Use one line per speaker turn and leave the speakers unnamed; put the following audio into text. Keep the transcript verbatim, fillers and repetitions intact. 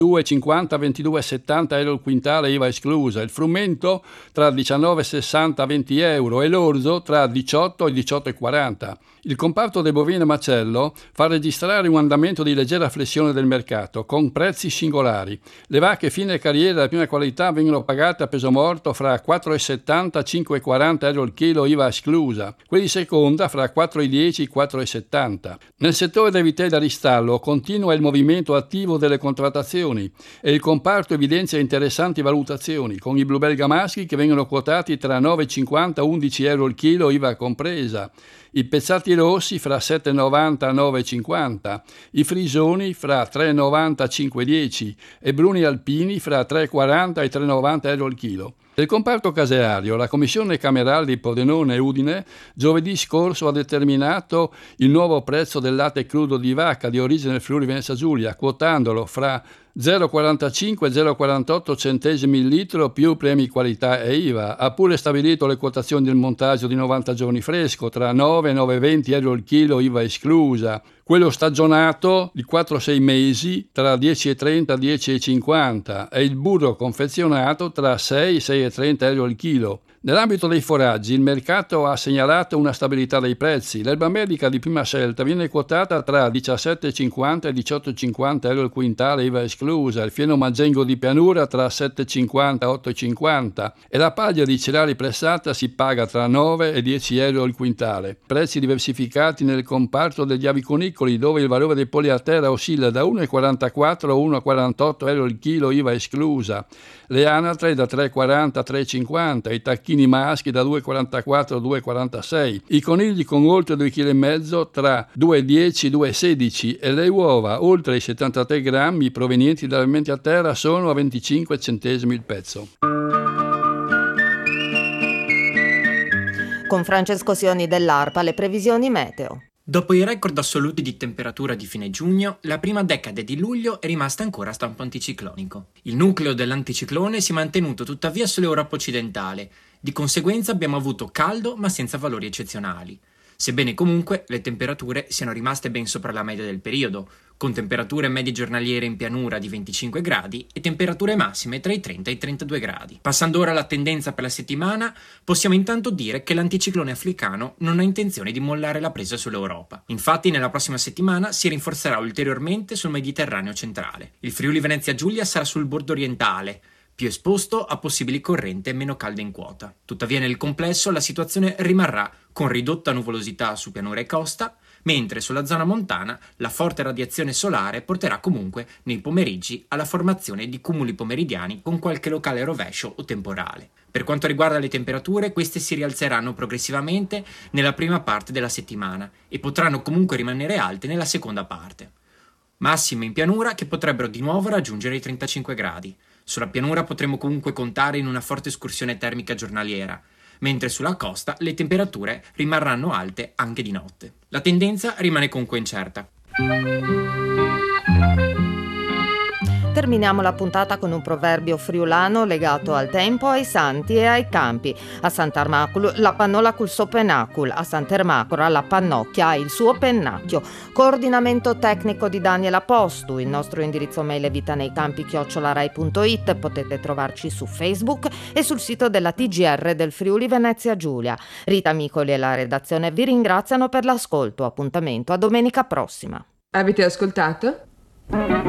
ventidue e cinquanta a ventidue e settanta euro il quintale I V A esclusa, il frumento tra diciannove e sessanta a venti euro e l'orzo tra diciotto e diciotto e quaranta. Il comparto del bovino macello fa registrare un andamento di leggera flessione del mercato, con prezzi singolari. Le vacche fine carriera della prima qualità vengono pagate a peso morto fra quattro e settanta e cinque e quaranta euro il chilo I V A esclusa, quelli di seconda fra quattro e dieci e quattro e settanta. Nel settore dei vitelli da ristallo continua il movimento attivo delle contrattazioni e il comparto evidenzia interessanti valutazioni, con i bluebelga maschi che vengono quotati tra nove e cinquanta e undici euro il chilo I V A compresa, i pezzati rossi fra sette e novanta e nove e cinquanta, i frisoni fra tre e novanta e cinque e dieci e bruni alpini fra tre e quaranta e tre e novanta euro al chilo. Nel comparto caseario, la Commissione Camerale di Pordenone e Udine giovedì scorso ha determinato il nuovo prezzo del latte crudo di vacca di origine Friuli Venezia Giulia, quotandolo fra zero virgola quarantacinque e zero virgola quarantotto centesimi il litro più premi qualità e I V A. Ha pure stabilito le quotazioni del montaggio di novanta giorni fresco tra nove e nove virgola venti euro il chilo I V A esclusa, quello stagionato di quattro a sei mesi tra dieci e trenta e dieci e cinquanta e il burro confezionato tra sei e sei e trenta euro il chilo. Nell'ambito dei foraggi il mercato ha segnalato una stabilità dei prezzi. L'erba medica di prima scelta viene quotata tra diciassette e cinquanta e diciotto e cinquanta euro il quintale I V A esclusa, il fieno maggengo di pianura tra sette e cinquanta e otto e cinquanta e la paglia di cereali pressata si paga tra nove e dieci euro il quintale. Prezzi diversificati nel comparto degli aviconicoli, dove il valore dei polli a terra oscilla da uno virgola quarantaquattro a uno virgola quarantotto euro il chilo I V A esclusa, le anatre da tre virgola quaranta a tre virgola cinquanta, i tacchini maschi da due virgola quarantaquattro a due virgola quarantasei, i conigli con oltre due virgola cinque chili tra due virgola dieci e due virgola sedici e le uova oltre i settantatré grammi provenienti da alimenti a terra sono a venticinque centesimi il pezzo.
Con Francesco Sioni dell'ARPA le previsioni meteo.
Dopo i record assoluti di temperatura di fine giugno, la prima decade di luglio è rimasta ancora a stampo anticiclonico. Il nucleo dell'anticiclone si è mantenuto tuttavia sull'Europa occidentale, di conseguenza abbiamo avuto caldo ma senza valori eccezionali. Sebbene comunque le temperature siano rimaste ben sopra la media del periodo, con temperature medie giornaliere in pianura di venticinque gradi e temperature massime tra i trenta e i trentadue gradi. Passando ora alla tendenza per la settimana, possiamo intanto dire che l'anticiclone africano non ha intenzione di mollare la presa sull'Europa. Infatti nella prossima settimana si rinforzerà ulteriormente sul Mediterraneo centrale. Il Friuli Venezia Giulia sarà sul bordo orientale, più esposto a possibili correnti meno calde in quota. Tuttavia nel complesso la situazione rimarrà con ridotta nuvolosità su pianura e costa, mentre sulla zona montana la forte radiazione solare porterà comunque nei pomeriggi alla formazione di cumuli pomeridiani con qualche locale rovescio o temporale. Per quanto riguarda le temperature, queste si rialzeranno progressivamente nella prima parte della settimana e potranno comunque rimanere alte nella seconda parte. Massime in pianura che potrebbero di nuovo raggiungere i trentacinque gradi. Sulla pianura potremo comunque contare in una forte escursione termica giornaliera, mentre sulla costa le temperature rimarranno alte anche di notte. La tendenza rimane comunque incerta.
Terminiamo la puntata con un proverbio friulano legato al tempo, ai santi e ai campi. A Sant'Armacul la pannola col suo pennacul, a Sant'Ermacora la pannocchia ha il suo pennacchio. Coordinamento tecnico di Daniela Postu, il nostro indirizzo mail è vitaneiCampi chiocciola rai punto it, potete trovarci su Facebook e sul sito della T G R del Friuli Venezia Giulia. Rita Micoli e la redazione vi ringraziano per l'ascolto, appuntamento a domenica prossima.
Avete ascoltato?